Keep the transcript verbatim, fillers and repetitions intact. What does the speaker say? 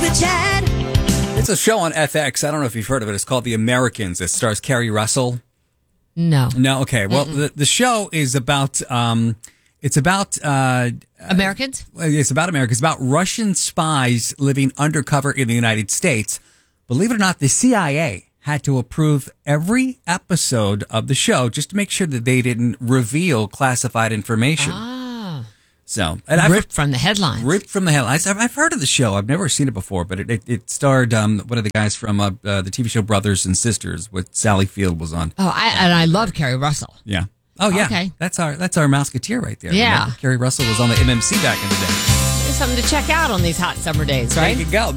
the Chad. It's a show on F X. I don't know if you've heard of it. It's called The Americans. It stars Kerry Russell. No. No, okay. Well, the, the show is about, um, it's about, uh, Americans? uh, it's about America. It's about Russian spies living undercover in the United States. Believe it or not, the C I A had to approve every episode of the show just to make sure that they didn't reveal classified information. Ah. So, and ripped from the headlines. Ripped from the headlines. I've, I've heard of the show. I've never seen it before, but it, it, it starred um, one of the guys from uh, uh, the T V show Brothers and Sisters, with Sally Field was on. Oh, I, and I love Kerry Russell. Yeah. Oh, yeah. Okay. That's our that's our Musketeer right there. Yeah. Remember? Kerry Russell was on the M M C back in the day. There's something to check out on these hot summer days, right? There you go.